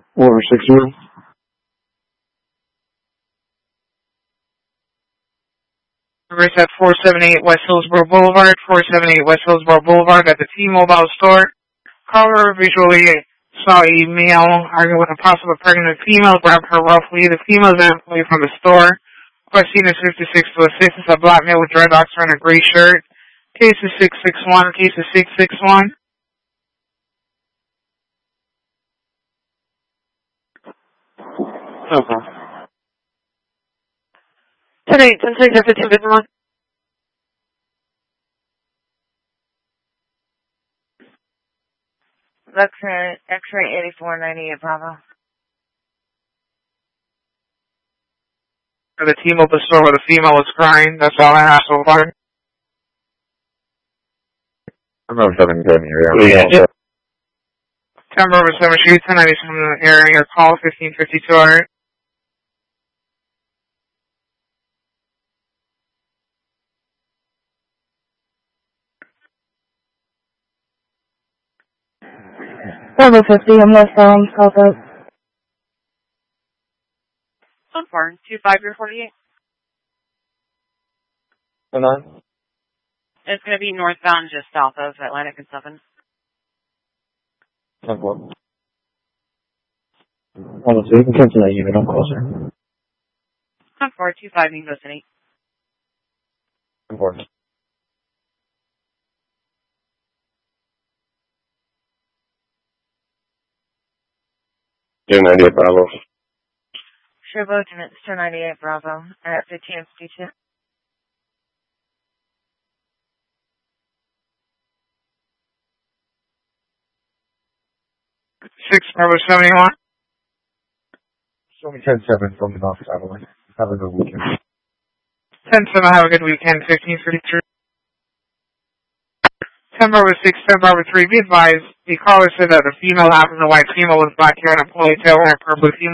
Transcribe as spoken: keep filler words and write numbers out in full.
Over six zero. Reverse at four seventy-eight West Hillsborough Boulevard, four seventy-eight West Hillsborough Boulevard at the T-Mobile store. Caller visually saw a male arguing with a possible pregnant female, grabbed her roughly. The female is an employee from the store. Question is fifty-six to assist. It's a black male with dreadlocks wearing a gray shirt. Case is six six one. Case is six six one. Okay. ten eight, ten six, fifteen, fifty-one. X-ray, X-ray eighty-four ninety-eight, Bravo. For the T-Mobile store where the female was crying. That's all I have so far. I'm over seven ten here. Yeah. Yep. September over seven Street, ten ninety-seven in the area. Your call, fifteen fifty-two, alright? Bravo fifty, I'm left um, South Oak. So far, two five or forty-eight. And nine? It's going to be northbound just south of Atlantic and seven. ten four. Hold on, so you can cancel that unit. I'm closer. ten four, two five, Eagle City. ten four. two ninety-eight Bravo. Sherbo, two ninety-eight, Bravo, at fifteen fifty-two. six Bravo seventy-one. Show me ten seven from the office, Adeline. Have a good weekend. ten seven, have a good weekend, fifteen fifty-three. ten Bravo six, ten Bravo three, be advised, the caller said that the female, half of the white female with black hair and a ponytail and a purple female.